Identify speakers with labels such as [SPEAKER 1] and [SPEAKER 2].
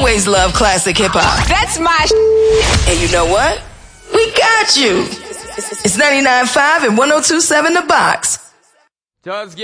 [SPEAKER 1] always loved classic hip hop.
[SPEAKER 2] That's my
[SPEAKER 1] And you know what? We got you. It's 99.5 and 102.7 The Box.
[SPEAKER 3] Just